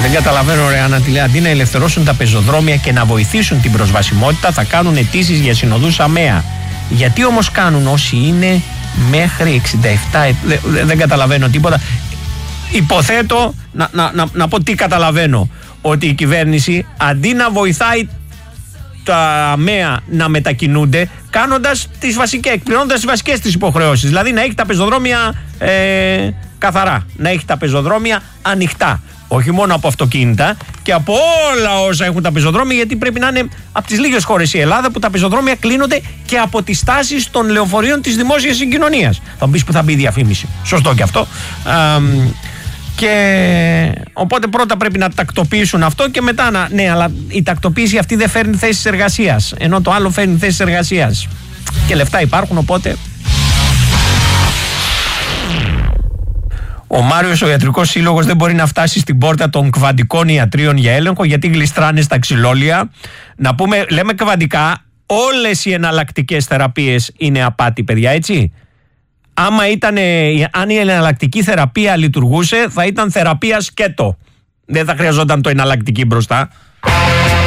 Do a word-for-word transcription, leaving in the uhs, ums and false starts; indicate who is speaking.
Speaker 1: Δεν καταλαβαίνω, ρε Άννα, αντί να ελευθερώσουν τα πεζοδρόμια και να βοηθήσουν την προσβασιμότητα, θα κάνουν αιτήσεις για συνοδούς ΑΜΕΑ. Γιατί όμως κάνουν όσοι είναι μέχρι εξήντα επτά, δεν, δεν καταλαβαίνω τίποτα. Υποθέτω, να, να, να, να πω τι καταλαβαίνω, ότι η κυβέρνηση αντί να βοηθάει τα ΑΜΕΑ να μετακινούνται, κάνοντας τις βασικές, εκπληρώνοντας τις βασικές τις υποχρεώσεις. Δηλαδή να έχει τα πεζοδρόμια ε, καθαρά, να έχει τα πεζοδρόμια ανοιχτά. Όχι μόνο από αυτοκίνητα και από όλα όσα έχουν τα πεζοδρόμια, γιατί πρέπει να είναι από τις λίγες χώρες η Ελλάδα που τα πεζοδρόμια κλείνονται και από τις στάσεις των λεωφορείων της δημόσιας συγκοινωνίας. Θα μου πεις που θα μπει η διαφήμιση. Σωστό και αυτό. Α, και οπότε πρώτα πρέπει να τακτοποιήσουν αυτό και μετά να. Ναι, αλλά η τακτοποίηση αυτή δεν φέρνει θέσεις εργασίας. Ενώ το άλλο φέρνει θέσεις εργασίας. Και λεφτά υπάρχουν, οπότε. Ο Μάριος, ο Ιατρικός Σύλλογος, δεν μπορεί να φτάσει στην πόρτα των κβαντικών ιατρίων για έλεγχο γιατί γλιστράνε στα ξυλόλια. Να πούμε, λέμε κβαντικά, όλες οι εναλλακτικές θεραπείες είναι απάτη, παιδιά, έτσι. Άμα ήταν, αν η εναλλακτική θεραπεία λειτουργούσε, θα ήταν θεραπεία σκέτο. Δεν θα χρειαζόταν το εναλλακτική μπροστά.